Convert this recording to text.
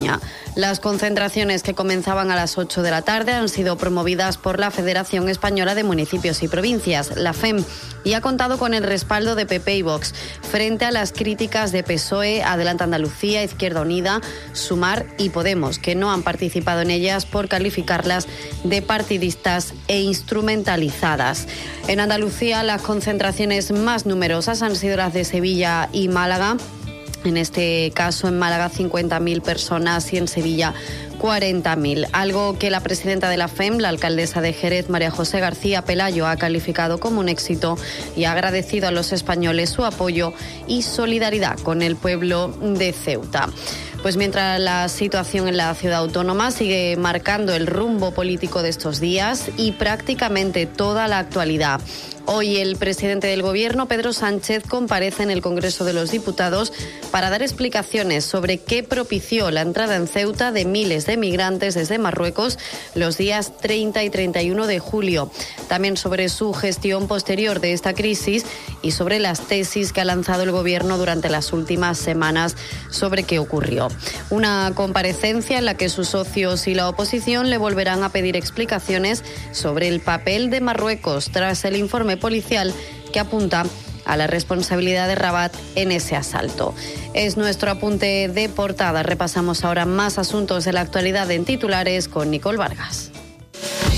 Cataluña. Las concentraciones, que comenzaban a las 8 de la tarde, han sido promovidas por la Federación Española de Municipios y Provincias, la FEM, y ha contado con el respaldo de PP y Vox, frente a las críticas de PSOE, Adelante Andalucía, Izquierda Unida, Sumar y Podemos, que no han participado en ellas por calificarlas de partidistas e instrumentalizadas. En Andalucía, las concentraciones más numerosas han sido las de Sevilla y Málaga. En este caso, en Málaga, 50.000 personas y en Sevilla 40.000, algo que la presidenta de la FEM, la alcaldesa de Jerez, María José García Pelayo, ha calificado como un éxito y ha agradecido a los españoles su apoyo y solidaridad con el pueblo de Ceuta. Pues mientras la situación en la ciudad autónoma sigue marcando el rumbo político de estos días y prácticamente toda la actualidad. Hoy el presidente del Gobierno, Pedro Sánchez, comparece en el Congreso de los Diputados para dar explicaciones sobre qué propició la entrada en Ceuta de miles de migrantes desde Marruecos los días 30 y 31 de julio. También sobre su gestión posterior de esta crisis y sobre las tesis que ha lanzado el Gobierno durante las últimas semanas sobre qué ocurrió. Una comparecencia en la que sus socios y la oposición le volverán a pedir explicaciones sobre el papel de Marruecos tras el informe policial que apunta a la responsabilidad de Rabat en ese asalto. Es nuestro apunte de portada. Repasamos ahora más asuntos de la actualidad en titulares con Nicole Vargas.